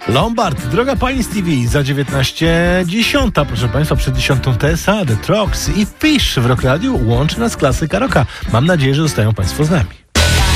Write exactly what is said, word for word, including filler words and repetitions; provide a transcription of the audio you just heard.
Lombard, droga pani Stevie, za dziewiętnaście dziesiąta, proszę państwa, przed dziesiątą T S A, The Trogs i Fish w Rock Radiu łączy nas klasyka rocka. Mam nadzieję, że zostają państwo z nami.